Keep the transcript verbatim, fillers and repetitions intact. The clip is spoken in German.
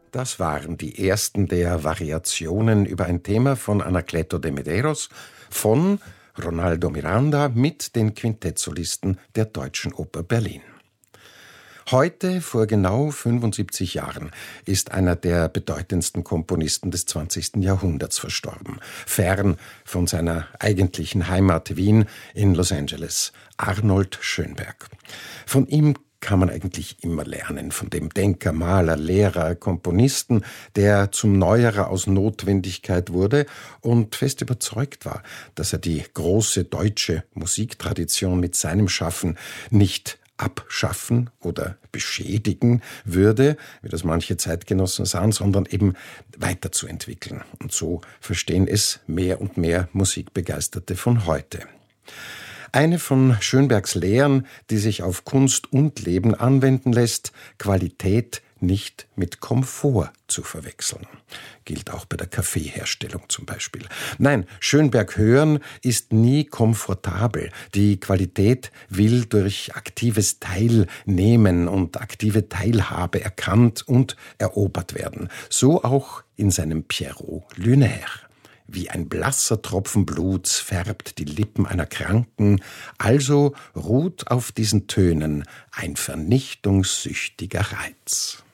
Das waren die ersten der Variationen über ein Thema von Anacleto de Medeiros von Ronaldo Miranda mit den Quintettsolisten der Deutschen Oper Berlin. Heute, vor genau fünfundsiebzig Jahren, ist einer der bedeutendsten Komponisten des zwanzigsten Jahrhunderts verstorben, fern von seiner eigentlichen Heimat Wien in Los Angeles, Arnold Schönberg. Von ihm kann man eigentlich immer lernen, von dem Denker, Maler, Lehrer, Komponisten, der zum Neuerer aus Notwendigkeit wurde und fest überzeugt war, dass er die große deutsche Musiktradition mit seinem Schaffen nicht abschaffen oder beschädigen würde, wie das manche Zeitgenossen sahen, sondern eben weiterzuentwickeln. Und so verstehen es mehr und mehr Musikbegeisterte von heute. Eine von Schönbergs Lehren, die sich auf Kunst und Leben anwenden lässt: Qualität nicht mit Komfort zu verwechseln. Gilt auch bei der Kaffeeherstellung zum Beispiel. Nein, Schönberg hören ist nie komfortabel. Die Qualität will durch aktives Teilnehmen und aktive Teilhabe erkannt und erobert werden. So auch in seinem Pierrot Lunaire. Wie ein blasser Tropfen Bluts färbt die Lippen einer Kranken, also ruht auf diesen Tönen ein vernichtungssüchtiger Reiz.